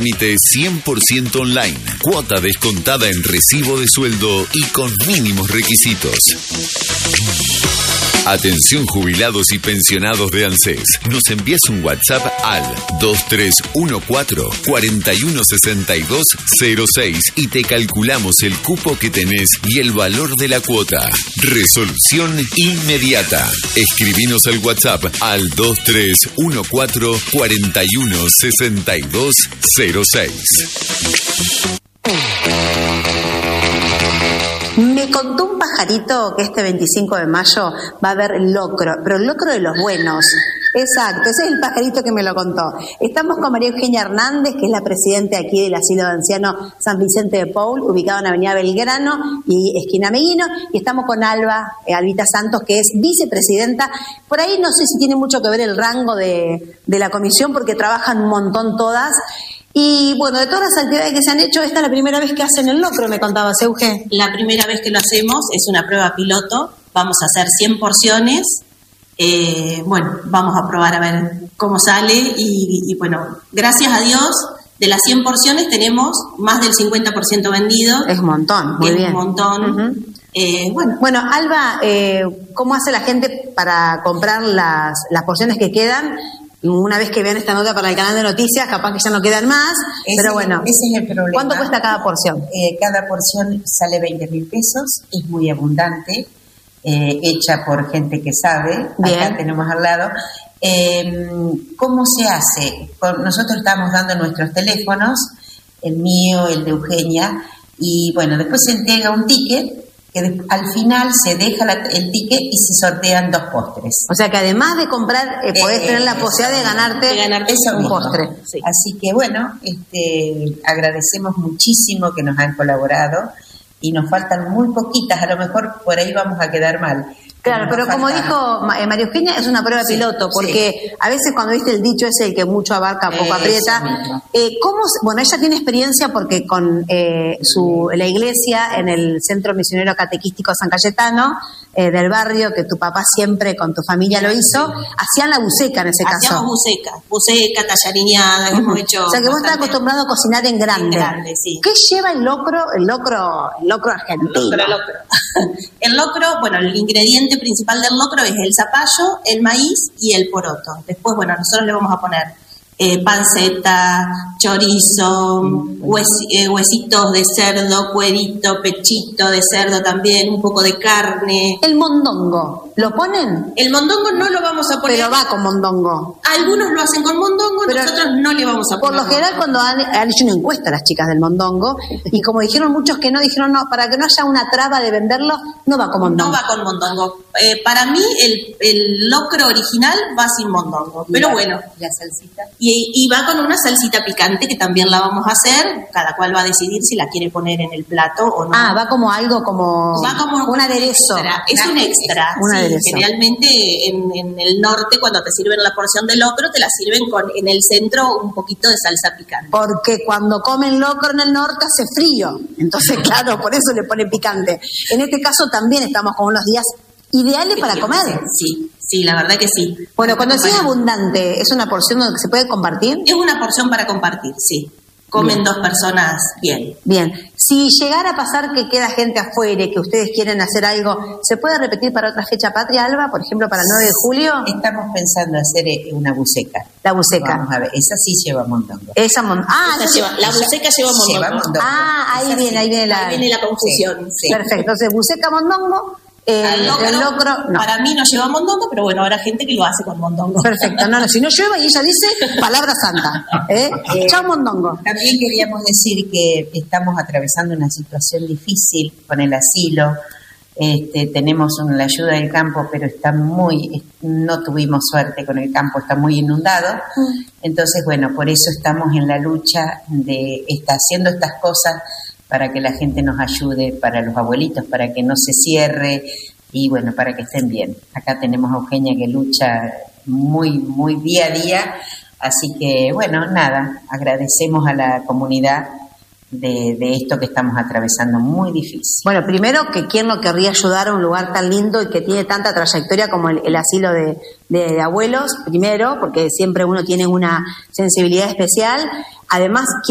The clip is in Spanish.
trámite 100% online, cuota descontada en recibo de sueldo y con mínimos requisitos. Atención jubilados y pensionados de ANSES. Nos envías un WhatsApp al 2314-416206 y te calculamos el cupo que tenés y el valor de la cuota. Resolución inmediata. Escribinos al WhatsApp al 2314-416206. Me contó un pajarito que este 25 de mayo va a haber locro, pero el locro de los buenos. Exacto, ese es el pajarito que me lo contó. Estamos con María Eugenia Hernández, que es la presidenta aquí del Asilo de Ancianos San Vicente de Paul, ubicado en Avenida Belgrano y esquina Meguino, y estamos con Albita Santos, que es vicepresidenta. Por ahí no sé si tiene mucho que ver el rango de la comisión, porque trabajan un montón todas. Y bueno, de todas las actividades que se han hecho, esta es la primera vez que hacen el locro, me contabas, Euge. La primera vez que lo hacemos, es una prueba piloto, vamos a hacer 100 porciones, bueno, vamos a probar a ver cómo sale y bueno, gracias a Dios, de las 100 porciones tenemos más del 50% vendido. Es un montón, muy bien. Es un montón. Bueno, Alba, ¿cómo hace la gente para comprar las porciones que quedan? Una vez que vean esta nota para el canal de noticias, capaz que ya no quedan más, pero bueno. Ese es el problema. ¿Cuánto cuesta cada porción? Cada porción sale 20.000 pesos, es muy abundante, hecha por gente que sabe. Bien. Acá tenemos al lado. ¿Cómo se hace? Nosotros estamos dando nuestros teléfonos, el mío, el de Eugenia, y bueno, después se entrega un ticket, que al final se deja el ticket y se sortean 2 postres. O sea que además de comprar, podés tener la posibilidad de ganarte un postre. Sí. Así que bueno, agradecemos muchísimo que nos han colaborado y nos faltan muy poquitas, a lo mejor por ahí vamos a quedar mal. Claro, pero como dijo María Eugenia, es una prueba piloto, porque a veces cuando viste el dicho ese, el que mucho abarca, poco aprieta, bueno, ella tiene experiencia porque con la iglesia en el Centro Misionero Catequístico San Cayetano, del barrio, que tu papá siempre con tu familia lo hizo, hacían la buceca en ese caso. Hacíamos buceca, tallariñada, que hemos hecho. O sea que vos estás acostumbrado a cocinar en grande. En grande, sí. ¿Qué lleva el locro argentino? El locro, bueno, el ingrediente principal del locro es el zapallo, el maíz y el poroto. Después, bueno, nosotros le vamos a poner panceta, chorizo, huesitos de cerdo, cuerito, pechito de cerdo también, un poco de carne. ¿El mondongo lo ponen? El mondongo no lo vamos a poner. Pero va con mondongo. Algunos lo hacen con mondongo, pero nosotros no le vamos a poner. Por lo general, cuando han hecho una encuesta las chicas del mondongo, y como dijeron muchos que no, dijeron no, para que no haya una traba de venderlo, no va con mondongo. No va con mondongo. Para mí, el locro original va sin mondongo. Pero bueno. La salsita. Y va con una salsita picante que también la vamos a hacer. Cada cual va a decidir si la quiere poner en el plato o no. Ah, va como algo como un aderezo. Es un extra. Generalmente en el norte, cuando te sirven la porción de locro, te la sirven en el centro un poquito de salsa picante. Porque cuando comen locro en el norte hace frío. Entonces, claro, por eso le ponen picante. En este caso también estamos con unos días ideales para comer. Sí, la verdad que sí. Bueno, cuando decís abundante, ¿es una porción donde se puede compartir? Es una porción para compartir, sí. Comen 2 personas bien. Bien. Si llegara a pasar que queda gente afuera y que ustedes quieren hacer algo, ¿se puede repetir para otra fecha patria, Alba? Por ejemplo, para el 9 de julio. Estamos pensando hacer una buceca. La buceca. Vamos a ver, esa sí lleva mondongo. La buceca lleva mondongo. Ahí viene la confusión. Sí. Perfecto. Entonces, buceca, mondongo. El locro, no. Para mí no lleva mondongo, pero bueno, habrá gente que lo hace con mondongo. Perfecto, si no lleva y ella dice palabra santa. Chao mondongo. También queríamos decir que estamos atravesando una situación difícil con el asilo. Tenemos la ayuda del campo, pero no tuvimos suerte con el campo, está muy inundado. Entonces, bueno, por eso estamos en la lucha de haciendo estas cosas para que la gente nos ayude, para los abuelitos, para que no se cierre y bueno, para que estén bien. Acá tenemos a Eugenia que lucha muy, muy día a día, así que bueno, nada, agradecemos a la comunidad de esto que estamos atravesando muy difícil. Bueno, primero que quién no querría ayudar a un lugar tan lindo y que tiene tanta trayectoria como el asilo de abuelos, primero, porque siempre uno tiene una sensibilidad especial, además